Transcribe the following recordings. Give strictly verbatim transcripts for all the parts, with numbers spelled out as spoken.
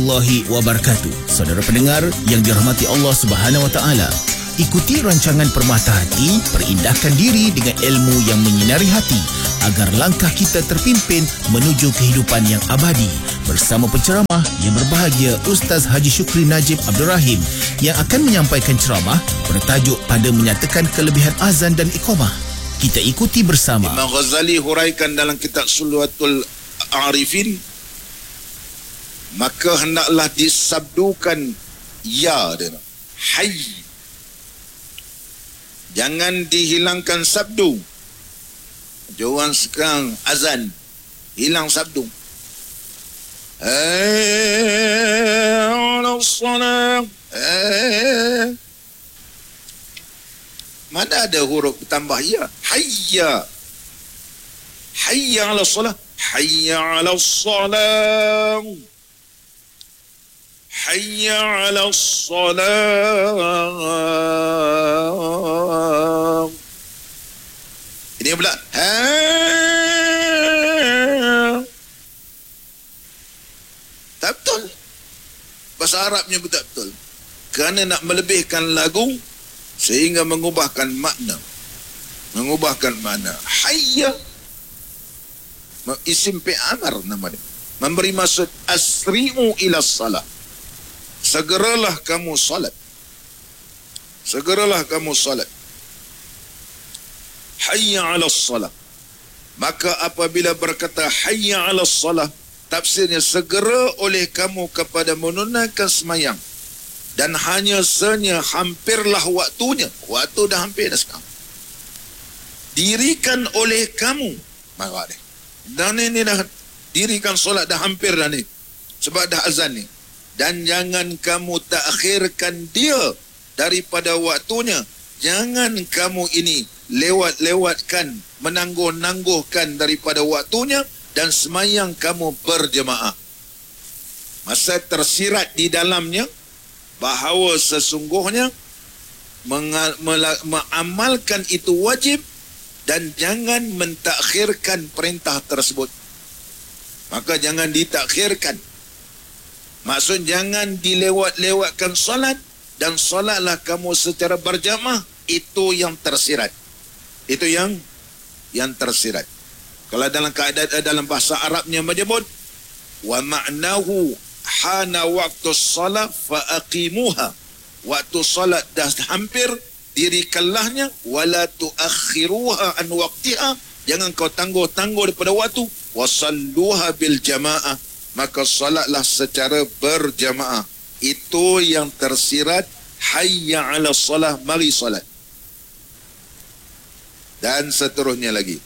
Warahmatullahi wabarakatuh. Saudara pendengar yang dirahmati Allah Subhanahu wa taala, ikuti rancangan Permata Hati, perindahkan diri dengan ilmu yang menyinari hati agar langkah kita terpimpin menuju kehidupan yang abadi. Bersama penceramah yang berbahagia Ustaz Haji Shukri Najib Abdul Rahim yang akan menyampaikan ceramah bertajuk pada menyatakan kelebihan azan dan iqamah. Kita ikuti bersama. Imam Ghazali huraikan dalam kitab Sulwatul Arifin, maka hendaklah disabdukan ya dia, hayy, jangan dihilangkan sabdu. Jangan sekarang azan hilang sabdu. Eh, ala salat. Eh, mana ada huruf tambah ya? Hayya, hayya ala salat, hayya ala salat, hayya ala salat. Ini pula ha. Tak betul. Bahasa Arabnya pun tak betul. Kerana nak melebihkan lagu sehingga mengubahkan makna. Mengubahkan makna. Hayya, isim fi'amar nama dia. Memberi maksud asri'u ila salat. Segeralah kamu salat. Segeralah kamu salat. Hayya 'alas salat. Maka apabila berkata hayya 'alas salat, tafsirnya segera oleh kamu kepada menunaikan sembahyang. Dan hanya senya hampirlah waktunya. Waktu dah hampir dah sekarang. Dirikan oleh kamu. Marah dia. Dan ini dah dirikan solat dah hampir dah ni. Sebab dah azan ni. Dan jangan kamu takhirkan dia daripada waktunya. Jangan kamu ini lewat-lewatkan, menangguh-nangguhkan daripada waktunya dan semayang kamu berjemaah. Masa tersirat di dalamnya bahawa sesungguhnya mengal- mela- mengamalkan itu wajib dan jangan mentakhirkan perintah tersebut. Maka jangan ditakhirkan. Maksud jangan dilewat-lewatkan solat dan solatlah kamu secara berjamaah. Itu yang tersirat. Itu yang yang tersirat. Kalau dalam keadaan dalam bahasa Arabnya menyebut wa ma'nahu hana waktu salat fa aqimuha. Waktu salat dah hampir, dirikanlahnya, wala tuakhiruha an waqtiha. Jangan kau tangguh-tangguh daripada waktu. Wasalluha bil jamaah. Maka salatlah secara berjamaah. Itu yang tersirat hayya 'ala salah, mari salat. Dan seterusnya lagi.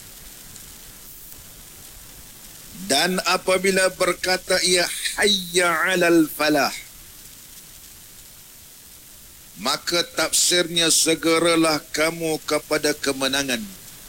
Dan apabila berkata ia hayya 'alal falah, maka tafsirnya segeralah kamu kepada kemenangan.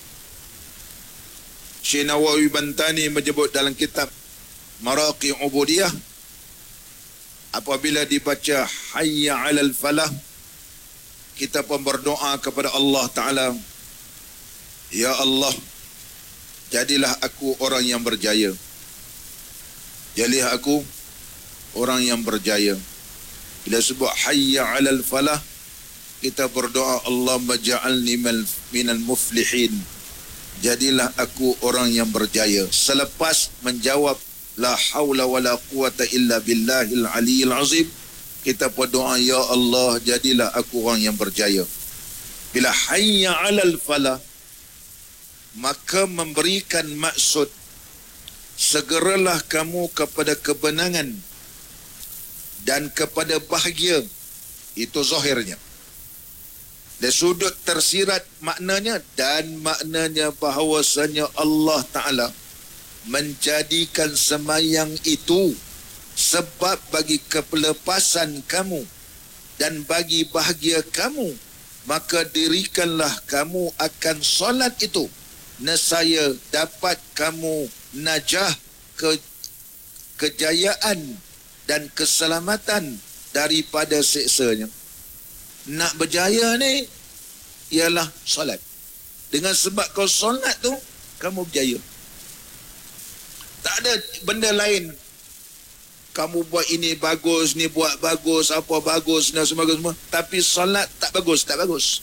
Syekh Nawawi Bantani menyebut dalam kitab Maraqi Ubudiyah, apabila dibaca hayya 'alal falah, kita pun berdoa kepada Allah Ta'ala, ya Allah, jadilah aku orang yang berjaya. Jadilah aku orang yang berjaya. Bila sebut hayya 'alal falah, kita berdoa, Allahumma ja'alni minal muflihin. Jadilah aku orang yang berjaya. Selepas menjawab la haula wala quwata illa billahil aliyil azim, kita berdoa, ya Allah, jadilah aku orang yang berjaya. Bila hayya 'alal falah, maka memberikan maksud segeralah kamu kepada kebenangan dan kepada bahagia. Itu zahirnya. Dari sudut tersirat maknanya, dan maknanya bahawasanya Allah Ta'ala menjadikan semayang itu sebab bagi kepelepasan kamu dan bagi bahagia kamu. Maka dirikanlah kamu akan solat itu, nescaya dapat kamu najah, ke, kejayaan dan keselamatan daripada siksanya. Nak berjaya ni ialah solat. Dengan sebab kau solat tu, kamu berjaya. Tak ada benda lain kamu buat ini bagus, ni buat bagus, apa bagus, dan semua semua. Tapi solat tak bagus, tak bagus.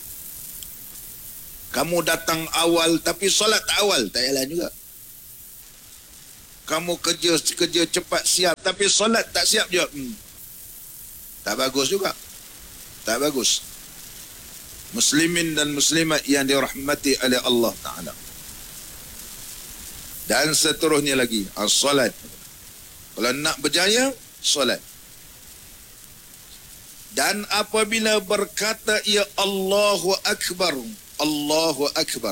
Kamu datang awal, tapi solat tak awal, tak jalan juga. Kamu kerja kerja cepat siap, tapi solat tak siap juga. Hmm. Tak bagus juga. Tak bagus. Muslimin dan muslimat yang dirahmati oleh Allah Ta'ala. Dan seterusnya lagi, as-salat. Kalau nak berjaya, solat. Dan apabila berkata ia Allahu Akbar, Allahu Akbar,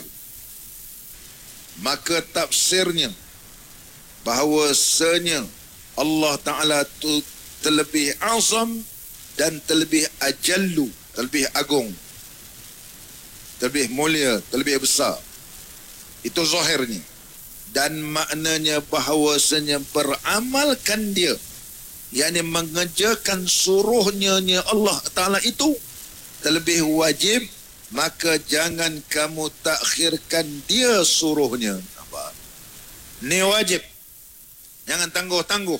maka tafsirnya bahawasanya Allah Ta'ala tu terlebih azam dan terlebih ajallu, terlebih agung, terlebih mulia, terlebih besar. Itu zahirnya. Dan maknanya bahawasanya beramalkan dia, yakni mengerjakan suruhnya Allah Ta'ala itu terlebih wajib, maka jangan kamu takhirkan dia suruhnya. Nampak? Ini wajib. Jangan tangguh-tangguh.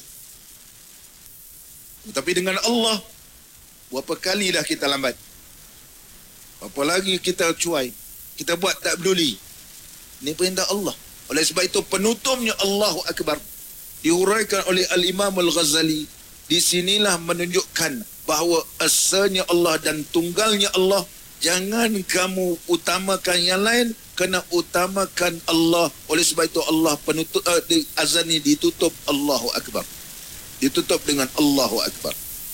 Tapi dengan Allah, berapa kali dah kita lambat? Apa lagi kita cuai? Kita buat tak peduli. Ini perintah Allah. Oleh sebab itu penutupnya Allahu Akbar dihuraikan oleh Al-Imam Al-Ghazali. Di sinilah menunjukkan bahawa asanya Allah dan tunggalnya Allah. Jangan kamu utamakan yang lain, kena utamakan Allah. Oleh sebab itu Allah penutup uh, azan ini ditutup Allahu Akbar. Ditutup dengan Allahu Akbar.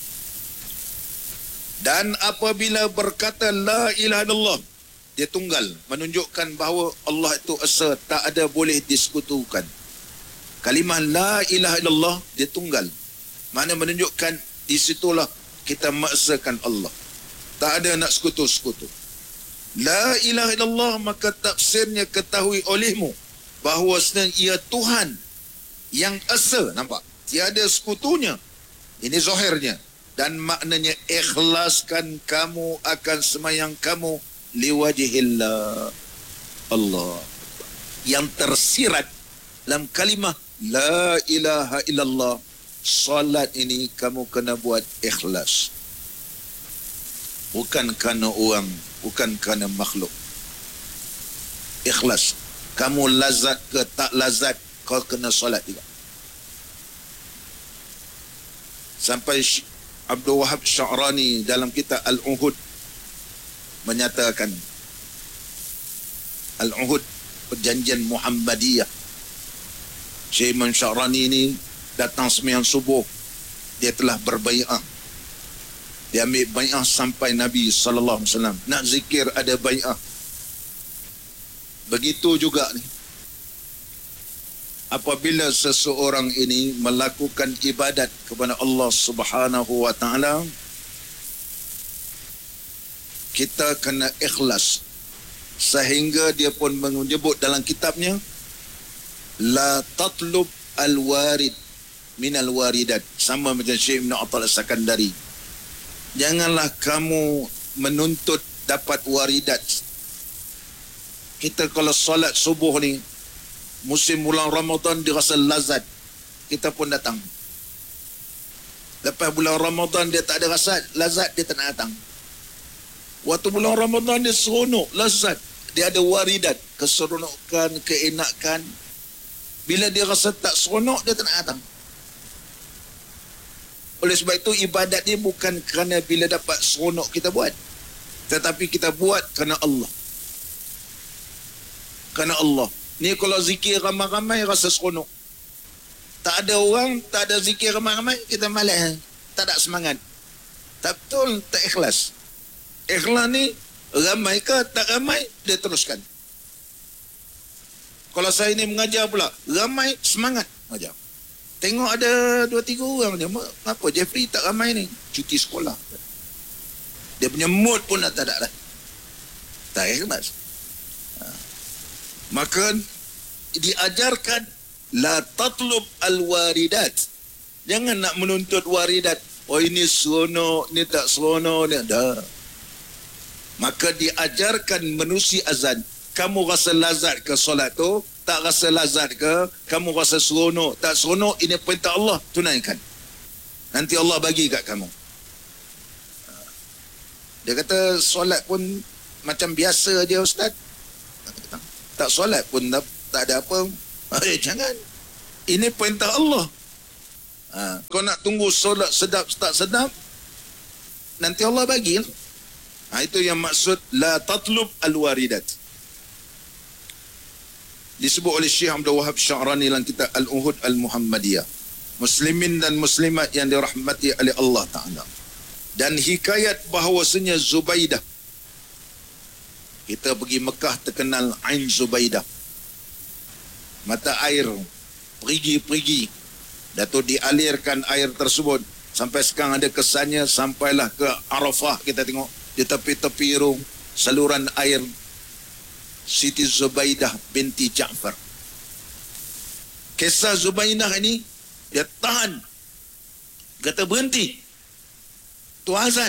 Dan apabila berkata la ilaha illallah, dia tunggal, menunjukkan bahawa Allah itu esa, tak ada boleh disekutukan. Kalimah la ilaha illallah dia tunggal. Mana menunjukkan di situlah kita maksakan Allah. Tak ada nak sekutu-sekutu. La ilaha illallah, maka tafsirnya ketahui olehmu bahawa sebenarnya ia Tuhan yang esa, nampak? Tiada sekutunya. Ini zahirnya. Dan maknanya ikhlaskan kamu akan semayang kamu liwajihillah Allah. Yang tersirat dalam kalimah la ilaha illallah, salat ini kamu kena buat ikhlas. Bukan kerana orang, bukan kerana makhluk. Ikhlas. Kamu lazat ke tak lazat, kau kena salat juga. Sampai Abdul Wahab Sya'rani dalam kitab Al-Uhud menyatakan, Al-Uhud, perjanjian Muhammadiyah. Syekh Imam Sya'rani ini datang sembahyang subuh, dia telah berbai'ah. Dia ambil bai'ah sampai Nabi sallallahu alaihi wasallam. Nak zikir ada bai'ah. Begitu juga ni. Apabila seseorang ini melakukan ibadat kepada Allah Subhanahu wa taala, kita kena ikhlas. Sehingga dia pun menyebut dalam kitabnya, la tatlub al-warid min al-waridat. Sama macam Syekh Ibn Attal As-Sakandari. Janganlah kamu menuntut dapat waridat. Kita kalau solat subuh ni, musim bulan Ramadan dia rasa lazat, kita pun datang. Lepas bulan Ramadan dia tak ada rasa lazat, dia tak nak datang. Waktu bulan Ramadan dia seronok, lazat, dia ada waridat, keseronokan, keenakan. Bila dia rasa tak seronok, dia tak nak datang. Oleh sebab itu ibadat ni bukan kerana bila dapat seronok kita buat, tetapi kita buat kerana Allah. Kerana Allah. Ni kalau zikir ramai-ramai rasa seronok. Tak ada orang, tak ada zikir ramai-ramai, kita malas, tak ada semangat. Tak betul, tak ikhlas. Ikhlas ni ramai ke tak ramai, dia teruskan. Kalau saya ni mengajar pula, ramai, semangat mengajar. Tengok ada dua tiga orang je, kenapa Jeffrey tak ramai ni? Cuti sekolah. Dia punya mood pun dah tak ada dah. Tak ikhlas. Ha. Maka diajarkan la tatlub al-waridat. Jangan nak menuntut waridat. Oh ini seronok, ni tak seronok, ni ada. Maka diajarkan menusi azan. Kamu rasa lazat ke solat tu? Tak rasa lazat ke? Kamu rasa seronok? Tak seronok? Ini perintah Allah, tunaikan. nanti Allah bagi kat kamu. Dia kata solat pun macam biasa je ustaz. Tak solat pun tak, tak ada apa. Eh jangan. Ini perintah Allah. Ha, kau nak tunggu solat sedap tak sedap, nanti Allah bagi. Ha, itu yang maksud la tatlub al-waridat. Disebut oleh Syekh Abdul Wahab Sya'rani dalam kitab Al-Uhud Al-Muhammadiyah. Muslimin dan muslimat yang dirahmati oleh Allah Ta'ala. Dan hikayat bahawasanya Zubaidah, kita pergi Mekah terkenal Ain Zubaidah, mata air perigi-perigi, Datuk dialirkan air tersebut sampai sekarang ada kesannya. Sampailah ke Arafah, kita tengok di tepi-tepi rung saluran air Siti Zubaidah binti Ja'far. Kisah Zubaidah ini, dia tahan, kata berhenti tu azan,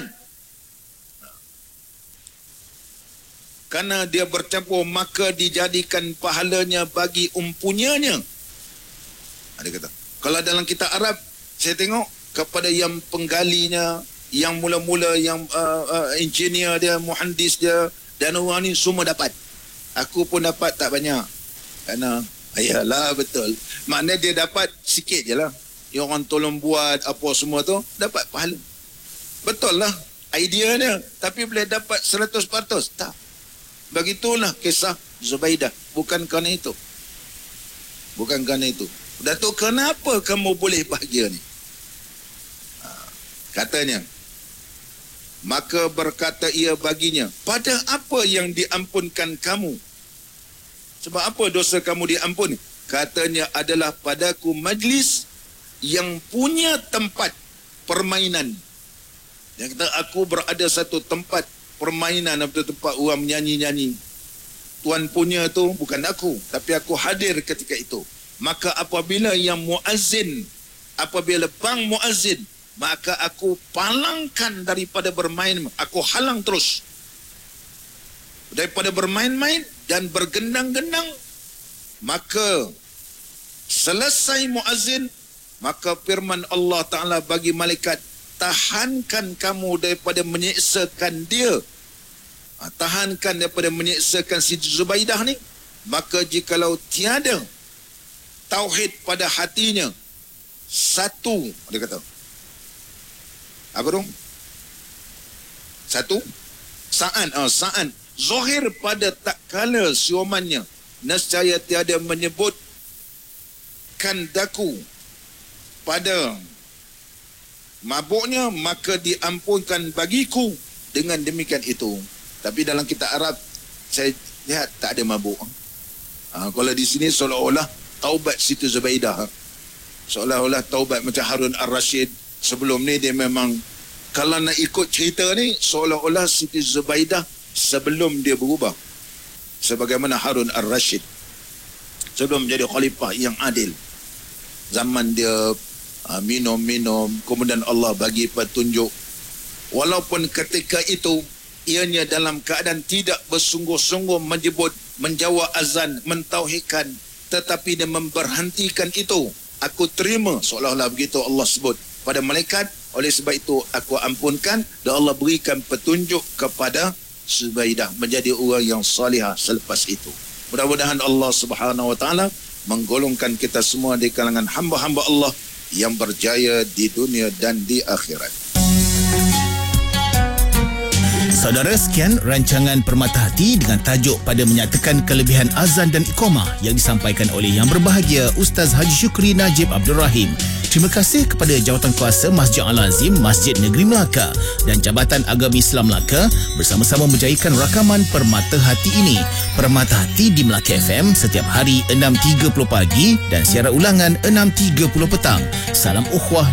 karena dia bercampur, maka dijadikan pahalanya bagi umpunyanya. Dia kata, kalau dalam kitab Arab saya tengok kepada yang penggalinya, yang mula-mula, yang uh, uh, engineer dia, muhandis dia, dan orang ni semua dapat. Aku pun dapat tak banyak, kerana ayalah betul, maknanya dia dapat sikit je lah. Yang orang tolong buat apa semua tu dapat pahala. Betul lah idea dia, tapi boleh dapat seratus peratus tak. Begitulah kisah Zubaidah. Bukan kerana itu, bukan kerana itu. Datuk, kenapa kamu boleh bahagia ni? Ha, katanya, maka berkata ia baginya, pada apa yang diampunkan kamu? Sebab apa dosa kamu diampun? Katanya, adalah padaku majlis yang punya tempat permainan. Dia kata, aku berada satu tempat permainan, atau tempat orang menyanyi-nyanyi. Tuan punya tu bukan aku, tapi aku hadir ketika itu. Maka apabila yang muazzin, apabila bang muazzin, maka aku palangkan daripada bermain, aku halang terus daripada bermain-main dan bergendang-gendang. Maka selesai muazzin, maka firman Allah Ta'ala bagi malaikat, tahankan kamu daripada menyeksakan dia. Ha, tahankan daripada menyeksakan Siti Zubaidah ni. Maka jikalau tiada tauhid pada hatinya, satu, dia kata, apa dong? Satu saat, oh, saat zahir pada tak kala siumannya, nescaya tiada menyebutkan daku pada mabuknya, maka diampunkan bagiku dengan demikian itu. Tapi dalam kitab Arab saya lihat tak ada mabuk. Ha, kalau di sini seolah-olah taubat Siti Zubaidah, seolah-olah taubat macam Harun Ar-Rashid. Sebelum ni dia memang, kalau nak ikut cerita ni, seolah-olah Siti Zubaidah sebelum dia berubah sebagaimana Harun Ar-Rashid, sebelum menjadi khalifah yang adil. Zaman dia uh, minum-minum, kemudian Allah bagi petunjuk. Walaupun ketika itu ianya dalam keadaan tidak bersungguh-sungguh menyebut, menjawab azan, mentauhidkan, tetapi dia memberhentikan itu. Aku terima, seolah-olah begitu Allah sebut pada malaikat. Oleh sebab itu aku ampunkan, dan Allah berikan petunjuk kepada Zubaidah menjadi orang yang salihah selepas itu. Mudah-mudahan Allah Subhanahu Wa Taala menggolongkan kita semua di kalangan hamba-hamba Allah yang berjaya di dunia dan di akhirat. Saudara, sekian rancangan Permata Hati dengan tajuk pada menyatakan kelebihan azan dan iqamah yang disampaikan oleh Yang Berbahagia Ustaz Haji Syukri Najib Abdul Rahim. Terima kasih kepada Jawatankuasa Masjid Al-Azim Masjid Negeri Melaka dan Jabatan Agama Islam Melaka bersama-sama menjayakan rakaman Permata Hati ini. Permata Hati di Melaka F M setiap hari enam tiga puluh pagi dan siaran ulangan enam tiga puluh petang. Salam ukhuwah